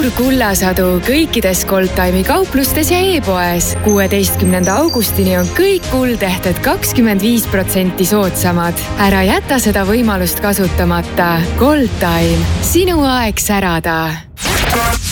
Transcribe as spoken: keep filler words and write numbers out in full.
suur kullasadu kõikides Goldtime'i kauplustes ja e-poes. kuueteistkümnenda augustini on kõik kuldehted kakskümmend viis protsenti soodsamad. Ära jäta seda võimalust kasutamata. Goldtime. Sinu aeg särada.